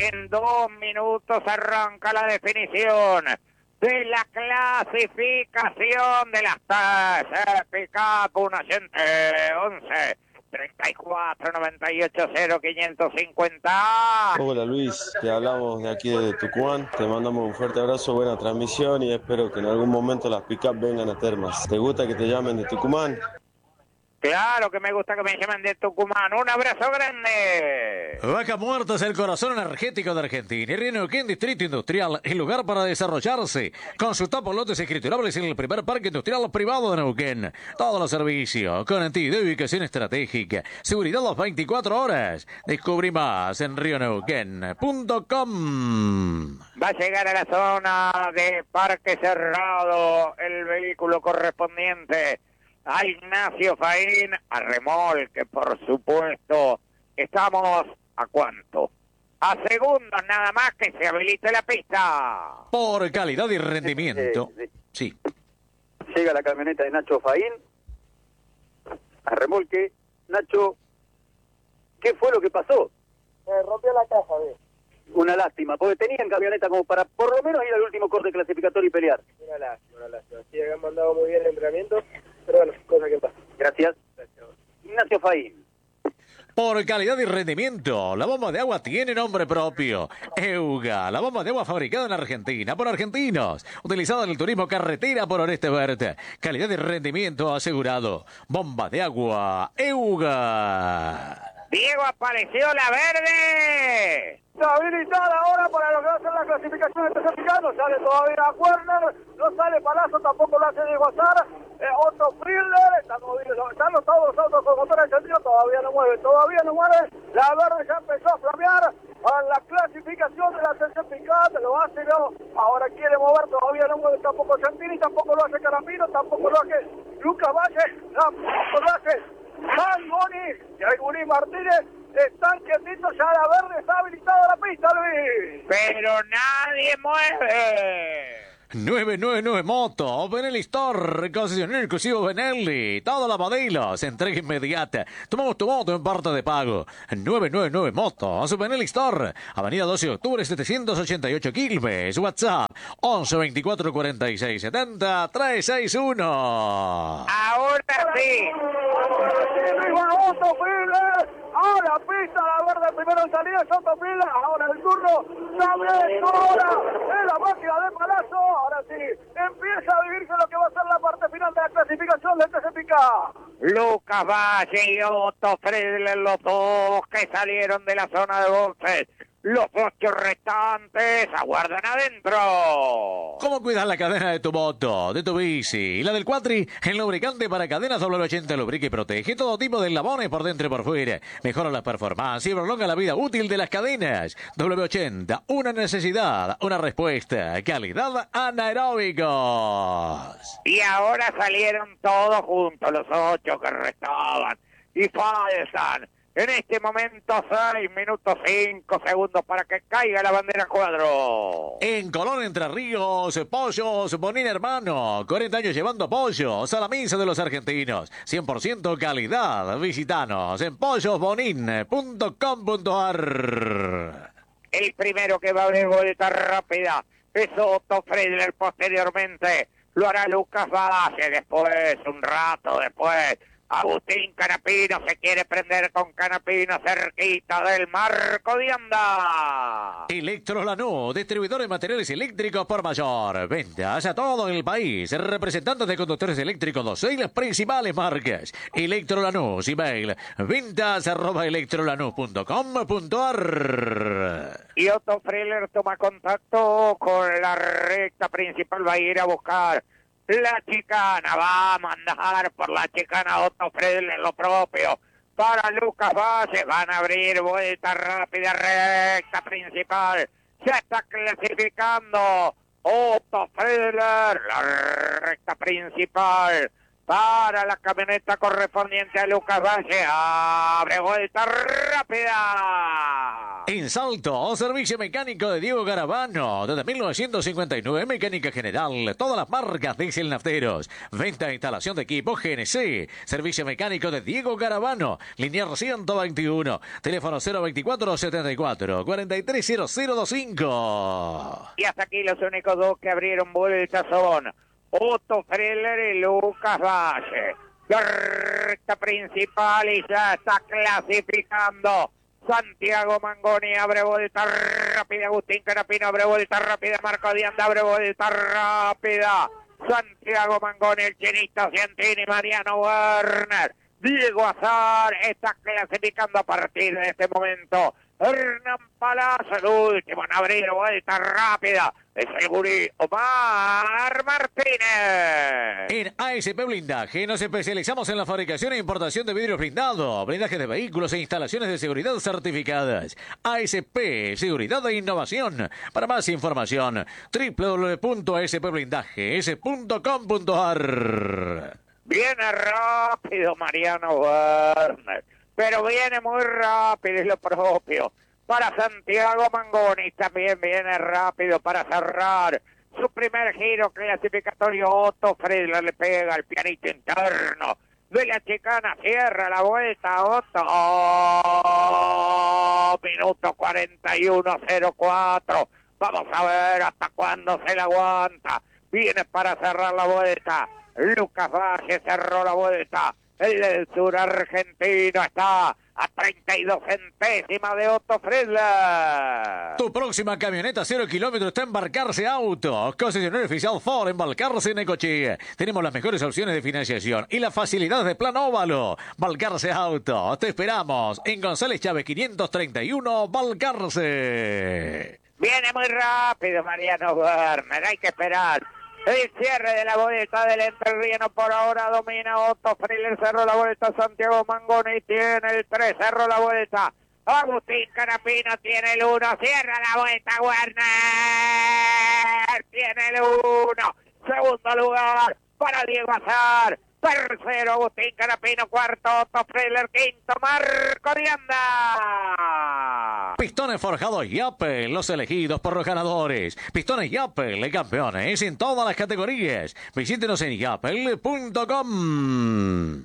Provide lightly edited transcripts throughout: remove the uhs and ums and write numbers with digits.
En 2 minutos arranca la definición de la clasificación de las Pick-up 11 34 98 0 550. Hola Luis, te hablamos de aquí de Tucumán, te mandamos un fuerte abrazo, buena transmisión y espero que en algún momento las pick-up vengan a Termas. ¿Te gusta que te llamen de Tucumán? Claro que me gusta que me llamen de Tucumán. Un abrazo grande. Vaca Muerta es el corazón energético de Argentina. Y Río Neuquén, Distrito Industrial, el lugar para desarrollarse. Consulta por lotes escriturables en el primer parque industrial privado de Neuquén. Todos los servicios, conectividad y ubicación estratégica. Seguridad las 24 horas. Descubrí más en rioneuquén.com. Va a llegar a la zona de parque cerrado el vehículo correspondiente a Ignacio Faín, a remolque, por supuesto. Estamos ¿a cuánto? A segundos nada más que se habilite la pista. Por calidad y rendimiento. Sí. Llega la camioneta de Nacho Faín a remolque. Nacho, ¿qué fue lo que pasó? Rompió la caja, ¿ves? Una lástima, porque tenían camioneta como para por lo menos ir al último corte clasificatorio y pelear. Una lástima. Sí, han mandado muy bien el entrenamiento, pero bueno, cosa que pasa. Gracias. Ignacio Faín. Por calidad y rendimiento, la bomba de agua tiene nombre propio. Euga, la bomba de agua fabricada en Argentina por argentinos, utilizada en el turismo carretera por Oreste Verde. Calidad y rendimiento asegurado. Bomba de agua Euga. Diego, apareció la verde. Está habilitada ahora para lo que va a ser la clasificación de tercer. No sale todavía a Werner, no sale Palazzo, tampoco lo hace Diego Azar. Otto Friedler, están todos los autos con motor encendido, todavía no mueve. La verde ya empezó a flamear a la clasificación de la tercer picante, lo hace, no, ahora quiere mover, todavía no mueve tampoco Santini, tampoco lo hace Caramino, tampoco lo hace Lucas Valle, tampoco lo hace Mangoni y Alguní Martínez. Están quietitos, ya la verde está habilitada la pista, Luis. Pero nadie mueve. 999 Moto, Benelli Store, concesionario exclusivo Benelli, todas las modelos, entrega inmediata. Tomamos tu moto en parte de pago. 999 Moto, su Benelli Store, Avenida 12 de Octubre 788 Quilmes, WhatsApp 11 24 46 70 361. Ahora sí. Ahora pista la verde primero en salida, Soto Pila, ahora el turno, también ahora en la máquina de Palazzo, ahora sí, empieza a vivirse lo que va a ser la parte final de la clasificación del TCPK. Lucas Valle y Otto Friedler, los dos que salieron de la zona de boxes. Los 8 restantes aguardan adentro. ¿Cómo cuidas la cadena de tu moto, de tu bici y la del cuatri? El lubricante para cadenas W80 lubrica y protege todo tipo de eslabones por dentro y por fuera. Mejora la performance y prolonga la vida útil de las cadenas. W80, una necesidad, una respuesta. Calidad anaeróbicos. Y ahora salieron todos juntos, los 8 que restaban. Y faltan en este momento 6 minutos 5 segundos para que caiga la bandera cuadro. En Colón, Entre Ríos, Pollos Bonín Hermano. 40 años llevando pollos a la misa de los argentinos. 100% calidad. Visitanos en pollosbonin.com.ar. El primero que va a abrir vuelta rápida es Otto Friedler. Posteriormente lo hará Lucas Valle. Después, un rato después, Agustín Canapino se quiere prender con Canapino cerquita del marco de anda. Electro Lanús, distribuidor de materiales eléctricos por mayor. Ventas a todo el país. Representantes de conductores eléctricos, los 6 principales marcas. Electro Lanús, email ventas@electrolanús.com.ar. Y Otto Friedler toma contacto con la recta principal, va a ir a buscar la chicana, va a mandar por la chicana Otto Friedler lo propio para Lucas Valle. Van a abrir vuelta rápida, recta principal. Ya está clasificando Otto Friedler, la recta principal para la camioneta correspondiente a Lucas Valle. Abre vuelta rápida. En Salto, servicio mecánico de Diego Garavano. Desde 1959, mecánica general. Todas las marcas diésel nafteros. Venta e instalación de equipo GNC. Servicio mecánico de Diego Garavano. Linier 121. Teléfono 024 74 430025. Y hasta aquí los únicos dos que abrieron vuelta son Otto Freller y Lucas Valle. La recta principal y ya está clasificando. Santiago Mangoni abre vuelta rápida. Agustín Canapino abre vuelta rápida. Marco Dianda abre vuelta rápida. Santiago Mangoni, el Chinito Cientini, Mariano Werner. Diego Azar está clasificando a partir de este momento. Hernán Palazzo, el último en abrir vuelta rápida. Es el gurí Omar Martínez. En ASP Blindaje nos especializamos en la fabricación e importación de vidrios blindados, blindaje de vehículos e instalaciones de seguridad certificadas. ASP, Seguridad e Innovación. Para más información, www.aspblindajes.com.ar. Viene rápido Mariano Werner, pero viene muy rápido, es lo propio. Para Santiago Mangoni también viene rápido para cerrar su primer giro clasificatorio. Otto Freller le pega al pianito interno de la chicana, cierra la vuelta Otto. Minuto 41:04. Vamos a ver hasta cuándo se la aguanta. Viene para cerrar la vuelta. Lucas Valle cerró la vuelta. El del sur argentino está a 32 centésimas de Otto Freller. Tu próxima camioneta 0 kilómetros está en Balcarce Auto. Concesionario oficial Ford en Balcarce, Necochea. Tenemos las mejores opciones de financiación y las facilidades de plan óvalo. Balcarce Auto. Te esperamos en González Chávez 531, Balcarce. Viene muy rápido Mariano Werner. Hay que esperar el cierre de la vuelta del entrerriano. Por ahora domina Otto Freller. Cerró la vuelta Santiago Mangoni. Tiene el 3. Cerró la vuelta Agustín Canapino. Tiene el 1. Cierra la vuelta Werner. Tiene el 1. Segundo lugar para Diego Azar. Tercero Agustín Canapino. Cuarto Otto Freller. Quinto Marco Dianda. Pistones forjados Yapel, los elegidos por los ganadores. Pistones Yapel, campeones en todas las categorías. Visítenos en yapel.com.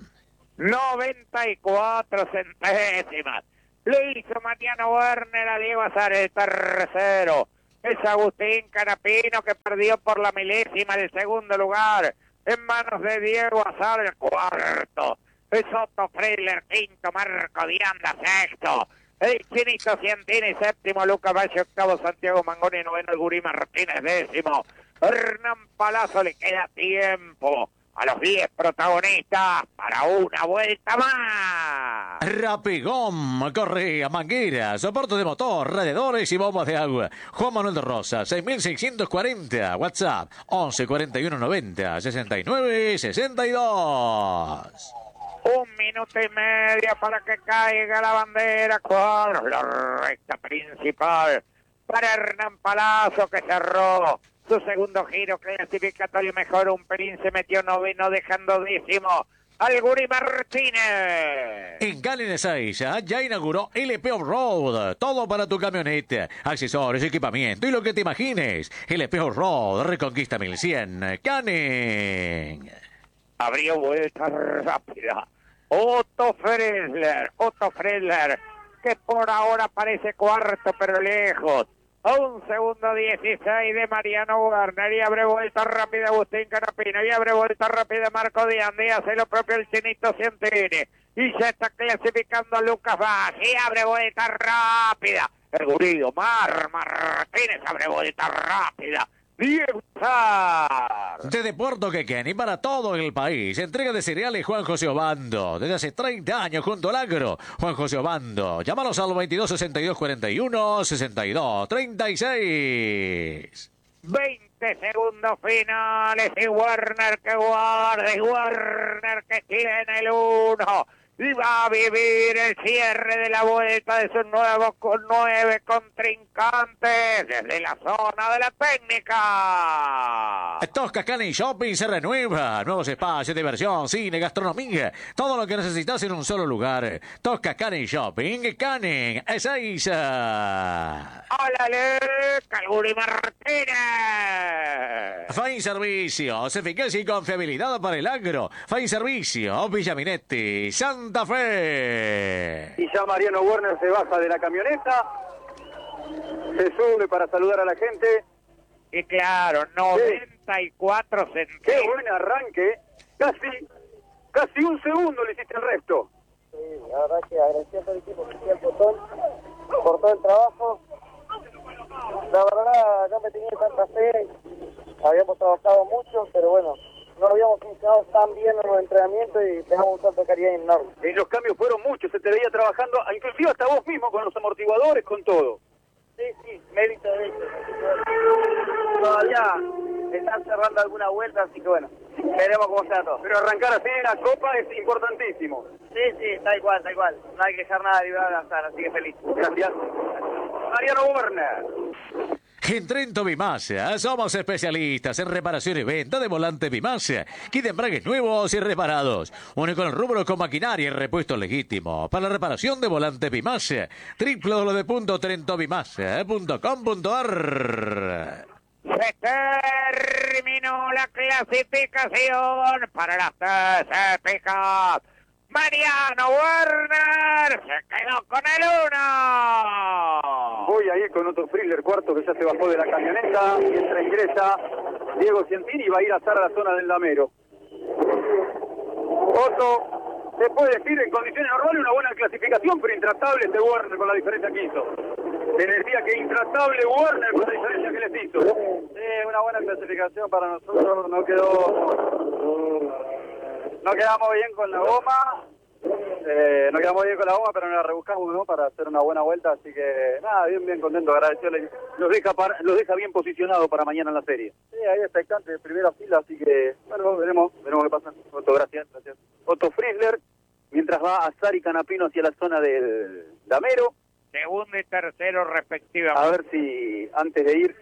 94 centésimas. Le hizo Mariano Werner a Diego Azar el tercero. Es Agustín Canapino que perdió por la milésima del segundo lugar. En manos de Diego Azar el cuarto. Es Otto Freller quinto. Marco Dianda sexto. El Chinito Cientini séptimo. Lucas Valle octavo. Santiago Mangoni noveno. El Gurí Martínez décimo. Hernán Palazzo le queda tiempo a los 10 protagonistas para una vuelta más. Rapigón, correa, manguera, soporte de motor, radiadores y bombas de agua. Juan Manuel de Rosa, 6640. WhatsApp, 11 41 90 69 62. 1 minuto y medio para que caiga la bandera. Cuadros, la recta principal para Hernán Palazzo que cerró su segundo giro clasificatorio. Mejor un pelín, se metió noveno dejando décimo al Gurí Martínez. En Cali Ezeiza ya inauguró LP Off-Road. Todo para tu camioneta, accesorios, equipamiento y lo que te imagines. LP Off-Road, Reconquista 1100, Canen. Abrió vuelta rápida Otto Freller, que por ahora parece cuarto pero lejos. A 1 segundo 16 de Mariano Werner. Y abre vuelta rápida Agustín Canapino. Y abre vuelta rápida Marco Dianda. Y hace lo propio el Chinito Cientini. Y se está clasificando Lucas Valle. Y abre vuelta rápida el Gurí Omar Martínez. Abre vuelta rápida Diego Azar. Desde Puerto Quequén y para todo el país, entrega de cereales Juan José Obando. Desde hace 30 años junto al agro, Juan José Obando. Llámanos al 22 62 41 62 36. 20 segundos finales y Werner que guarda, y Werner que tiene el 1. y va a vivir el cierre de la vuelta de sus nuevos con 9 contrincantes desde la zona de la técnica. Tosca Canning Shopping se renueva. Nuevos espacios, diversión, cine, gastronomía. Todo lo que necesitas en un solo lugar. Tosca Canning Shopping, Canning, Ezeiza. ¡Ólale! ¡Calguri Martínez! Fain Servicios, eficacia y confiabilidad para el agro. Fain Servicios, Villaminetti, Santa Fe. Y ya Mariano Werner se baja de la camioneta, se sube para saludar a la gente. Y claro, 94 centímetros. ¡Qué buen arranque! Casi un segundo le hiciste el resto. Sí, la verdad que agradecer a todo el equipo que hacía el botón por todo el trabajo. La verdad no me tenía tanta fe, habíamos trabajado mucho, pero bueno, no habíamos funcionado tan bien en los entrenamientos y pegamos un salto de calidad enorme. Y los cambios fueron muchos, se te veía trabajando, inclusive hasta vos mismo con los amortiguadores, con todo. Sí, mérito de ellos. Todavía están cerrando alguna vuelta, así que bueno, veremos cómo está todo. Pero arrancar así en la Copa es importantísimo. Sí, tal cual. No hay que dejar nada librado al azar, así que feliz. Gracias. Mariano Werner. En Trento Bimasa somos especialistas en reparación y venta de volantes Bimasa, kit de embragues nuevos y reparados. Único en el rubro con maquinaria y repuesto legítimo. Para la reparación de volantes Bimasa, www.trentovimasa.com.ar. Se terminó la clasificación para las TCPK. Mariano Werner se quedó con el 1. Voy a ir con Otto Friedler, cuarto, que ya se bajó de la camioneta, mientras ingresa Diego Cientini y va a ir a estar a la zona del Lamero. Otto, se puede decir en condiciones normales una buena clasificación, pero intratable este Werner con la diferencia que hizo. Se decía que intratable Werner con la diferencia que les hizo. Sí, una buena clasificación para nosotros, no quedamos bien con la goma. No quedamos bien con la goma, pero nos la rebuscamos, ¿no? Para hacer una buena vuelta, así que nada, bien contento, agradecerle. Los deja bien posicionados para mañana en la serie. Sí, ahí expectante de primera fila, así que bueno, veremos qué pasa. Otto, gracias. Otto Friedler, mientras va a Sari Canapino hacia la zona del Damero. Segundo y tercero respectivamente. A ver si antes de ir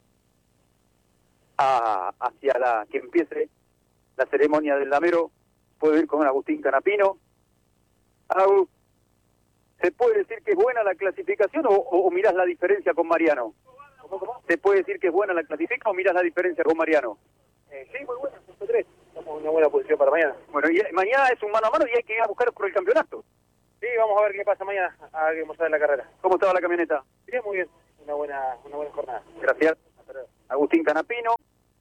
hacia que empiece la ceremonia del Damero, puedo ir con Agustín Canapino. Agus, ¿se puede decir que es buena la clasificación o mirás la diferencia con Mariano? ¿Cómo? ¿Se puede decir que es buena la clasificación o mirás la diferencia con Mariano? Sí, muy buena, 3. Estamos en una buena posición para mañana. Bueno, y mañana es un mano a mano y hay que ir a buscar por el campeonato. Sí, vamos a ver qué pasa mañana, a ver qué vamos a ver la carrera. ¿Cómo estaba la camioneta? Bien, muy bien, una buena jornada. Gracias. Agustín Canapino.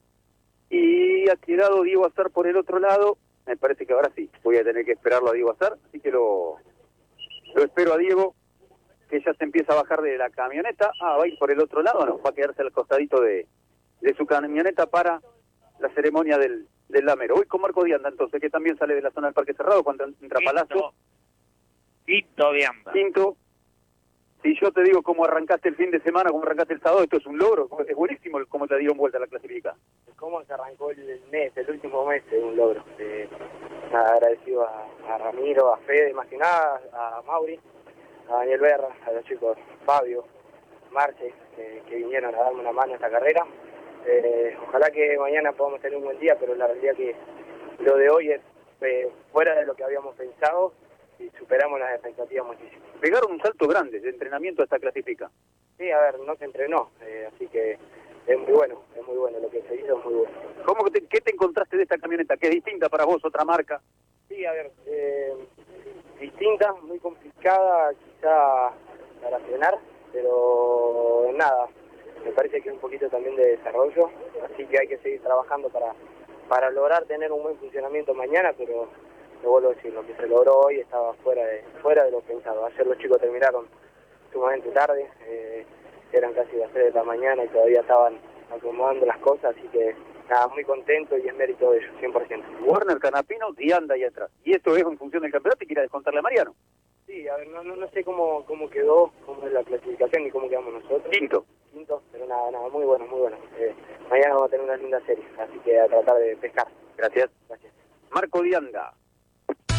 Y ha quedado Diego Azar por el otro lado. Me parece que ahora sí, voy a tener que esperarlo a Diego Azar, así que lo espero a Diego, que ya se empieza a bajar de la camioneta. Va a ir por el otro lado, no, va a quedarse al costadito de su camioneta para la ceremonia del Lamero. Voy con Marco Dianda, entonces, que también sale de la zona del Parque Cerrado cuando entra Palazzo. Quinto Dianda. Quinto. Si yo te digo cómo arrancaste el fin de semana, cómo arrancaste el sábado, esto es un logro, es buenísimo cómo te dieron vuelta la clasificación. Cómo se arrancó el mes, el último mes, es un logro. Nada, agradecido a Ramiro, a Fede, más que nada, a Mauri, a Daniel Berra, a los chicos Fabio, Marce, que vinieron a darme una mano a esta carrera. Ojalá que mañana podamos tener un buen día, pero la realidad que lo de hoy es fuera de lo que habíamos pensado y superamos las expectativas muchísimo. Pegaron un salto grande de entrenamiento a esta clasifica. Sí, a ver, no se entrenó, así que es muy bueno, lo que se hizo es muy bueno. ¿Qué te encontraste de esta camioneta? ¿Que es distinta para vos, otra marca? Sí, a ver, distinta, muy complicada quizá para frenar, pero nada, me parece que es un poquito también de desarrollo, así que hay que seguir trabajando para lograr tener un buen funcionamiento mañana, pero te vuelvo a decir, lo que se logró hoy estaba fuera de lo pensado. Ayer los chicos terminaron sumamente tarde, eran casi las 3 de la mañana y todavía estaban acomodando las cosas, así que nada, muy contento y es mérito de ellos, 100%. Werner, Canapino, Dianda ahí atrás. ¿Y esto es en función del campeonato y quiere descontarle a Mariano? Sí, a ver, no sé cómo quedó, cómo es la clasificación y cómo quedamos nosotros. Quinto, pero nada, muy bueno. Mañana vamos a tener una linda serie, así que a tratar de pescar. Gracias. Gracias. Marco Dianda.